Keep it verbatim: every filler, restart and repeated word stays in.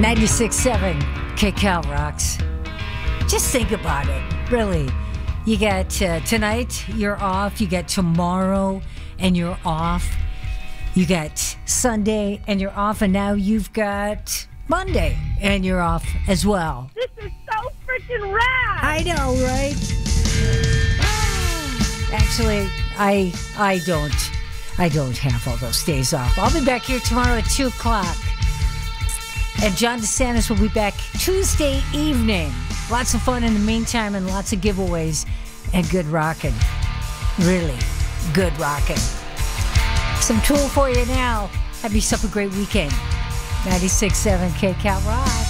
ninety-six point seven K C A L rocks. Just think about it, really. You got uh, tonight, you're off. You got tomorrow, and you're off. You got Sunday, and you're off. And now you've got Monday, and you're off as well. This is so freaking rad. I know, right? Actually, I I don't. I don't have all those days off. I'll be back here tomorrow at two o'clock. And John DeSantis will be back Tuesday evening. Lots of fun in the meantime and lots of giveaways and good rocking. Really good rocking. Some Tool for you now. Have yourself a great weekend. ninety-six point seven K C A L Rock.